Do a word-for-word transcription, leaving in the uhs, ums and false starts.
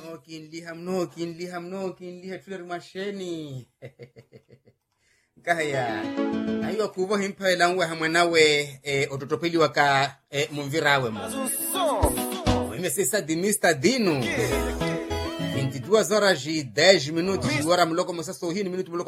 no kinliha mno kinliha mno kinliha tuleri masheni kahaya ayo kubo himpa langwe hamwe nawe eh, ototopeli waka eh, mumvirawe mo ime sesa di mister Dino vinte e duas horas e dez minutos agora mloko mosa sorrindo minuto mloko